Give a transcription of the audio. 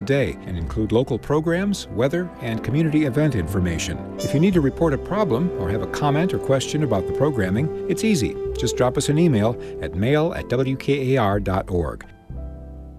day and include local programs, weather, and community event information. If you need to report a problem or have a comment or question about the programming, it's easy. Just drop us an email at mail@wkar.org.